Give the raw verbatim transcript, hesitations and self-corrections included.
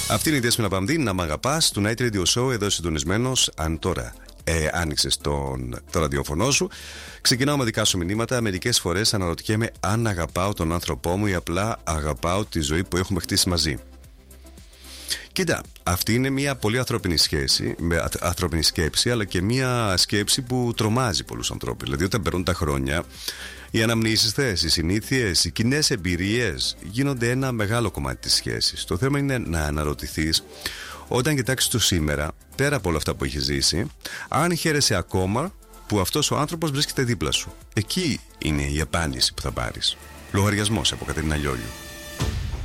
Αυτή είναι η Δέσποινα Παμδή, να μ' αγαπάς, του Night Radio Show, εδώ συντονισμένος. Αν τώρα ε, άνοιξες τον, το ραδιοφωνό σου, ξεκινάω με δικά σου μηνύματα. Μερικές φορές αναρωτιέμαι αν αγαπάω τον άνθρωπό μου ή απλά αγαπάω τη ζωή που έχουμε χτίσει μαζί. Κοίτα, αυτή είναι μια πολύ ανθρώπινη σχέση, με ανθρώπινη σκέψη, αλλά και μια σκέψη που τρομάζει πολλούς ανθρώπους. Δηλαδή, όταν περνούν τα χρόνια, οι αναμνήσεις θες, οι συνήθειες, οι κοινές εμπειρίες γίνονται ένα μεγάλο κομμάτι της σχέσης. Το θέμα είναι να αναρωτηθείς, όταν κοιτάξεις το σήμερα, πέρα από όλα αυτά που έχεις ζήσει, αν χαίρεσαι ακόμα που αυτός ο άνθρωπος βρίσκεται δίπλα σου. Εκεί είναι η απάντηση που θα πάρεις. Λογαριασμός από Κατερίνα Λιόλιου.